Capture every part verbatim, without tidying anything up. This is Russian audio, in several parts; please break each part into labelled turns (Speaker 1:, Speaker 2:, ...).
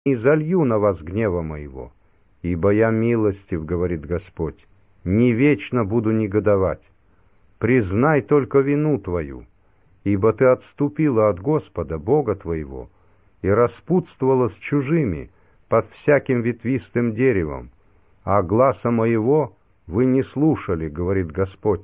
Speaker 1: не залью на вас гнева моего, ибо я милостив, говорит Господь, не вечно буду негодовать. Признай только вину твою, ибо ты отступила от Господа, Бога твоего, и распутствовала с чужими под всяким ветвистым деревом, а гласа моего вы не слушали, говорит Господь.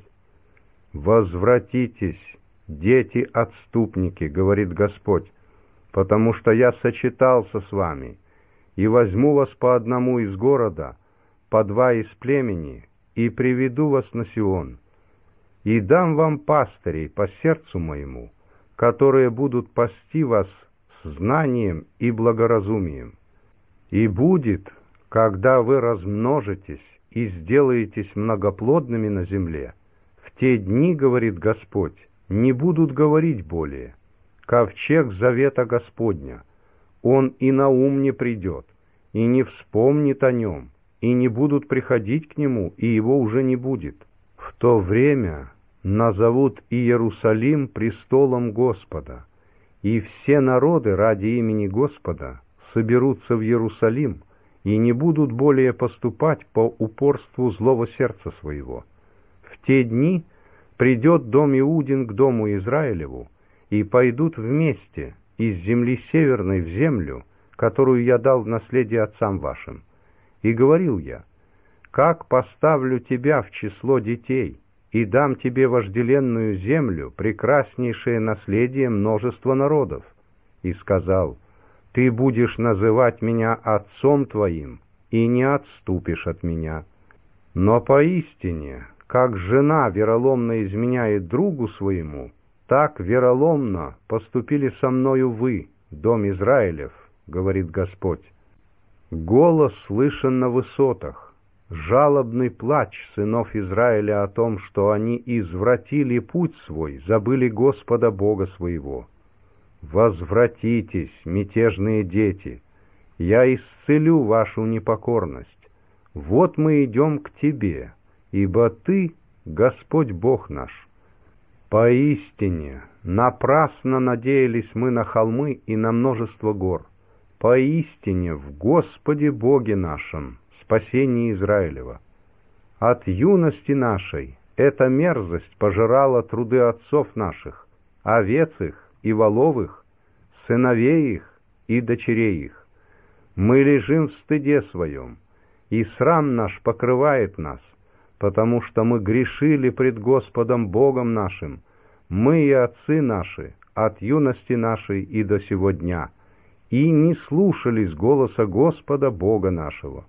Speaker 1: Возвратитесь, дети-отступники, говорит Господь, потому что я сочетался с вами, и возьму вас по одному из города, по два из племени, и приведу вас на Сион, и дам вам пастырей по сердцу моему, которые будут пасти вас с знанием и благоразумием. И будет, когда вы размножитесь и сделаетесь многоплодными на земле, в те дни, говорит Господь, не будут говорить более: ковчег завета Господня, он и на ум не придет, и не вспомнит о нем, и не будут приходить к нему, и его уже не будет. В то время назовут Иерусалим престолом Господа, и все народы ради имени Господа соберутся в Иерусалим и не будут более поступать по упорству злого сердца своего. В те дни придет дом Иудин к дому Израилеву, и пойдут вместе из земли северной в землю, которую я дал в наследие отцам вашим. И говорил я: как поставлю тебя в число детей, и дам тебе вожделенную землю, прекраснейшее наследие множества народов. И сказал: ты будешь называть меня отцом твоим, и не отступишь от меня. Но поистине, как жена вероломно изменяет другу своему, так вероломно поступили со мною вы, дом Израилев, говорит Господь. Голос слышен на высотах, жалобный плач сынов Израиля о том, что они извратили путь свой, забыли Господа Бога своего. Возвратитесь, мятежные дети, я исцелю вашу непокорность. Вот мы идем к тебе, ибо ты Господь Бог наш. Поистине, напрасно надеялись мы на холмы и на множество гор. Поистине, в Господе Боге нашем, спасении Израилева. От юности нашей эта мерзость пожирала труды отцов наших, овец их и волов их, сыновей их и дочерей их. Мы лежим в стыде своем, и срам наш покрывает нас, потому что мы грешили пред Господом Богом нашим, мы и отцы наши, от юности нашей и до сего дня, и не слушались голоса Господа Бога нашего.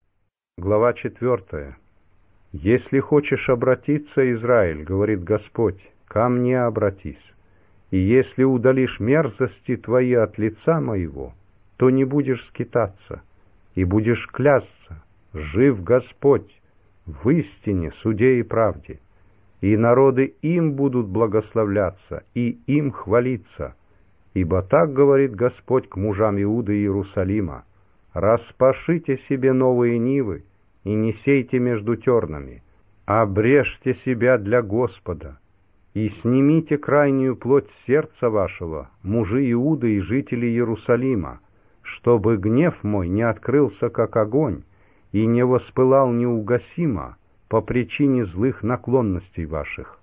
Speaker 1: Глава четвертая. Если хочешь обратиться, Израиль, говорит Господь, ко мне обратись. И если удалишь мерзости твои от лица моего, то не будешь скитаться, и будешь клясться: жив Господь, в истине, суде и правде. И народы им будут благословляться, и им хвалиться. Ибо так говорит Господь к мужам Иуды и Иерусалима: распашите себе новые нивы, и не сейте между тернами, обрежьте себя для Господа, и снимите крайнюю плоть сердца вашего, мужи Иуды и жители Иерусалима, чтобы гнев мой не открылся, как огонь, и не воспылал неугасимо по причине злых наклонностей ваших.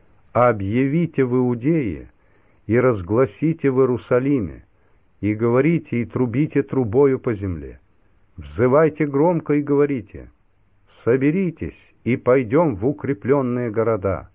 Speaker 1: Объявите в Иудее и разгласите в Иерусалиме, и говорите и трубите трубою по земле. Взывайте громко и говорите: соберитесь и пойдем в укрепленные города.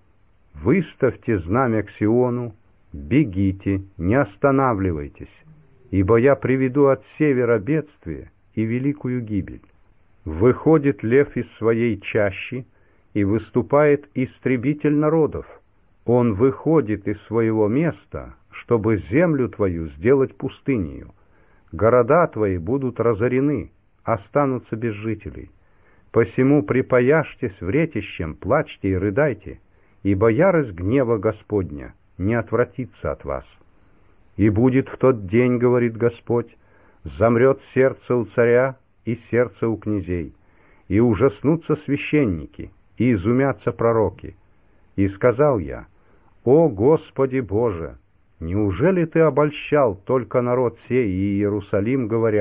Speaker 1: Выставьте знамя к Сиону, бегите, не останавливайтесь, ибо я приведу от севера бедствие и великую гибель. Выходит лев из своей чащи, и выступает истребитель народов. Он выходит из своего места, чтобы землю твою сделать пустынею. Города твои будут разорены, останутся без жителей. Посему припаяшьтесь вретищем, плачьте и рыдайте, ибо ярость гнева Господня не отвратится от вас. И будет в тот день, говорит Господь, замрет сердце у царя и сердце у князей, и ужаснутся священники, и изумятся пророки. И сказал я: о Господи Боже, Неужели ты обольщал только народ сей и Иерусалим, говоря: